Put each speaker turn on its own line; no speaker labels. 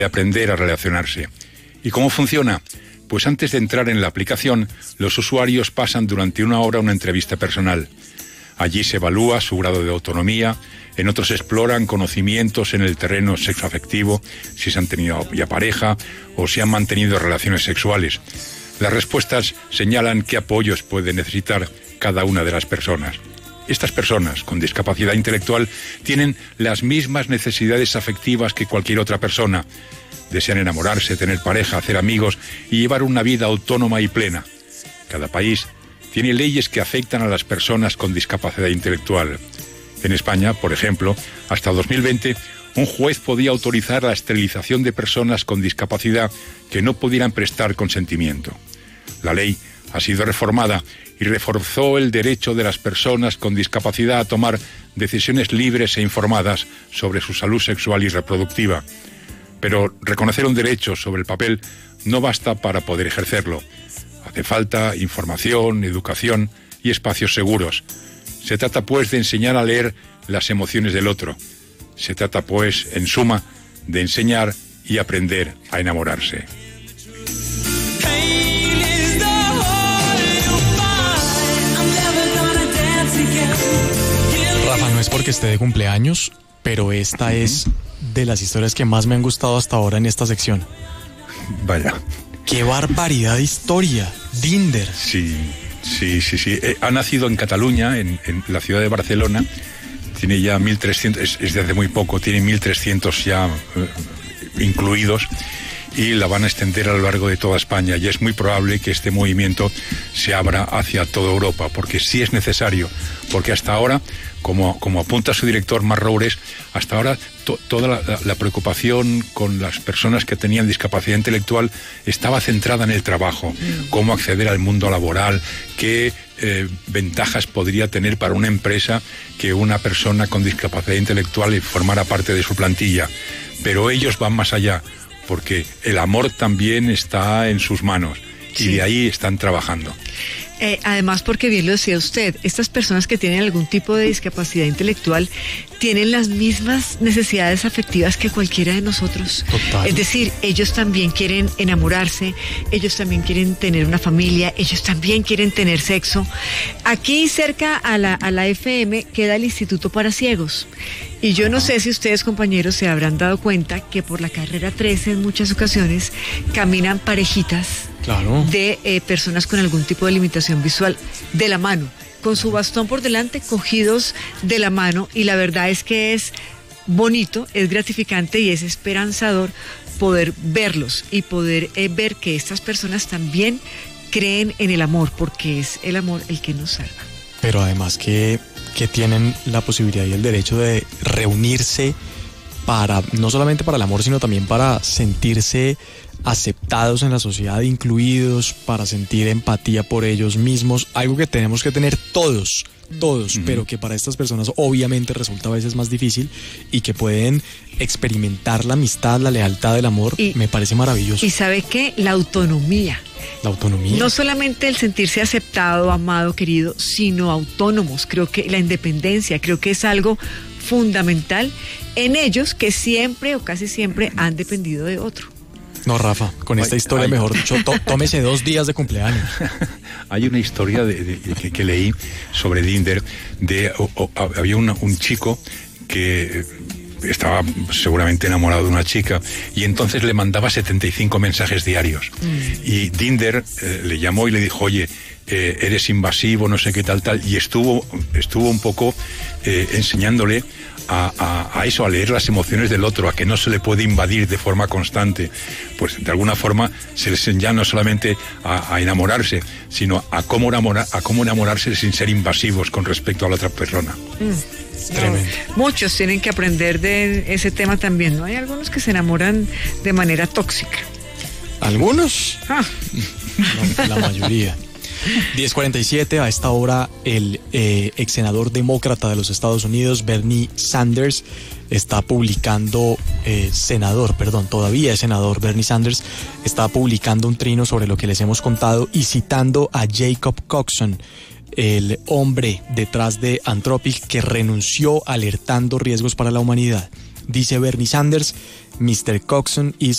de aprender a relacionarse. ¿Y cómo funciona? Pues antes de entrar en la aplicación, los usuarios pasan durante 1 hora una entrevista personal. Allí se evalúa su grado de autonomía, en otros exploran conocimientos en el terreno sexoafectivo, si se han tenido ya pareja o si han mantenido relaciones sexuales. Las respuestas señalan qué apoyos puede necesitar cada una de las personas. Estas personas con discapacidad intelectual tienen las mismas necesidades afectivas que cualquier otra persona. Desean enamorarse, tener pareja, hacer amigos y llevar una vida autónoma y plena. Cada país tiene leyes que afectan a las personas con discapacidad intelectual. En España, por ejemplo, hasta 2020, un juez podía autorizar la esterilización de personas con discapacidad que no pudieran prestar consentimiento. La ley ha sido reformada y reforzó el derecho de las personas con discapacidad a tomar decisiones libres e informadas sobre su salud sexual y reproductiva. Pero reconocer un derecho sobre el papel no basta para poder ejercerlo. Hace falta información, educación y espacios seguros. Se trata, pues, de enseñar a leer las emociones del otro. Se trata, pues, en suma, de enseñar y aprender a enamorarse.
Rafa, no es porque esté de cumpleaños, pero esta es de las historias que más me han gustado hasta ahora en esta sección.
Vaya.
¡Qué barbaridad de historia! Dinder.
Sí. Ha nacido en Cataluña, en la ciudad de Barcelona. Tiene ya 1.300, es de hace muy poco, tiene 1.300 ya incluidos, y la van a extender a lo largo de toda España, y es muy probable que este movimiento se abra hacia toda Europa, porque sí es necesario, porque hasta ahora, como apunta su director Marc Roures, hasta ahora toda la preocupación con las personas que tenían discapacidad intelectual estaba centrada en el trabajo, cómo acceder al mundo laboral, qué ventajas podría tener para una empresa que una persona con discapacidad intelectual formara parte de su plantilla. Pero ellos van más allá, porque el amor también está en sus manos, y de ahí están trabajando.
Además, porque bien lo decía usted, estas personas que tienen algún tipo de discapacidad intelectual tienen las mismas necesidades afectivas que cualquiera de nosotros.
Total.
Es decir, ellos también quieren enamorarse, ellos también quieren tener una familia, ellos también quieren tener sexo. Aquí cerca a la FM queda el Instituto para Ciegos. Y yo no sé si ustedes, compañeros, se habrán dado cuenta que por la carrera 13 en muchas ocasiones caminan parejitas.
Claro.
De personas con algún tipo de limitación visual de la mano, con su bastón por delante, cogidos de la mano, y la verdad es que es bonito, es gratificante y es esperanzador poder verlos y poder ver que estas personas también creen en el amor, porque es el amor el que nos salva.
Pero además que tienen la posibilidad y el derecho de reunirse no solamente para el amor, sino también para sentirse aceptados en la sociedad, incluidos, para sentir empatía por ellos mismos, algo que tenemos que tener todos, pero que para estas personas obviamente resulta a veces más difícil, y que pueden experimentar la amistad, la lealtad, el amor, me parece maravilloso.
¿Y sabe qué? La autonomía.
La autonomía.
No solamente el sentirse aceptado, amado, querido, sino autónomos. Creo que la independencia, creo que es algo fundamental en ellos, que siempre o casi siempre han dependido de otro.
No, Rafa, con esta historia, mejor dicho, tómese 2 días de cumpleaños.
Hay una historia que leí sobre Dinder, había un chico que estaba seguramente enamorado de una chica, y entonces le mandaba 75 mensajes diarios. Y Dinder le llamó y le dijo: oye, eres invasivo, no sé qué tal, y estuvo un poco enseñándole a eso, a leer las emociones del otro, a que no se le puede invadir de forma constante. Pues de alguna forma se les enseña no solamente a enamorarse, sino a cómo enamorarse sin ser invasivos con respecto a la otra persona.
Tremendo.
Muchos tienen que aprender de ese tema también, ¿no? Hay algunos que se enamoran de manera tóxica.
¿Algunos? No, la mayoría. 10:47, a esta hora el ex senador demócrata de los Estados Unidos, Bernie Sanders, está publicando, todavía es senador, Bernie Sanders está publicando un trino sobre lo que les hemos contado y citando a Jacob Coxon, el hombre detrás de Anthropic, que renunció alertando riesgos para la humanidad. Dice Bernie Sanders, Mr. Coxon is